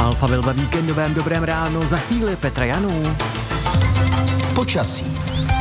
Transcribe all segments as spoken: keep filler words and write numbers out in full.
Alphaville ve víkendovém dobrém ránu, za chvíli Petra Janů. Počasí.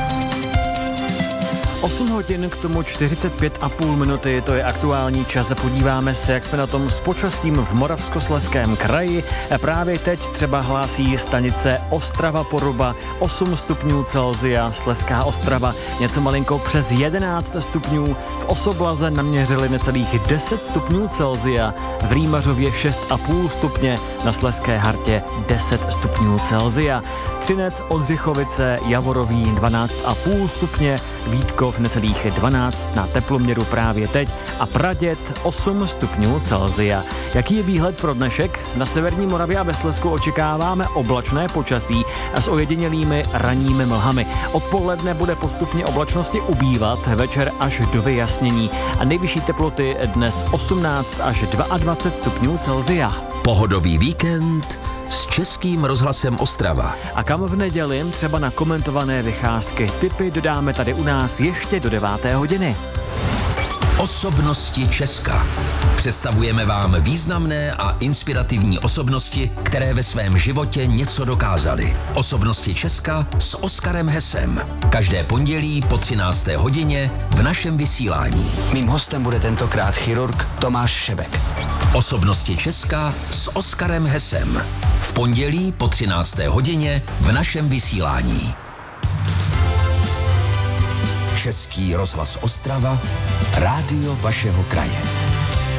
osm hodin, k tomu čtyřicet pět a půl minuty, to je aktuální čas. Podíváme se, jak jsme na tom s počasím v Moravskoslezském kraji. Právě teď třeba hlásí stanice Ostrava Poruba osm stupňů Celsia, Slezská Ostrava něco malinko přes jedenáct stupňů, v Osoblaze naměřili necelých deset stupňů Celsia, v Rýmařově šest a půl stupně, na Slezské Hartě deset stupňů Celsia. Třinec, Oldřichovice, Javorový dvanáct a půl stupně, Vítkov necelých dvanáct na teploměru právě teď a Praděd osm stupňů Celsia. Jaký je výhled pro dnešek? Na severní Moravě a ve Slezsku očekáváme oblačné počasí a s ojedinělými ranními mlhami. Odpoledne bude postupně oblačnosti ubývat, večer až do vyjasnění a nejvyšší teploty dnes osmnáct až dvacet dva stupňů Celsia. Pohodový víkend s Českým rozhlasem Ostrava. A kam v neděli, třeba na komentované vycházky, tipy dodáme tady u nás ještě do deváté hodiny. Osobnosti Česka. Představujeme vám významné a inspirativní osobnosti, které ve svém životě něco dokázaly. Osobnosti Česka s Oskarem Hesem. Každé pondělí po třinácté hodině v našem vysílání. Mým hostem bude tentokrát chirurg Tomáš Šebek. Osobnosti Česka s Oskarem Hesem. V pondělí po třinácté hodině v našem vysílání. Český rozhlas Ostrava, rádio vašeho kraje.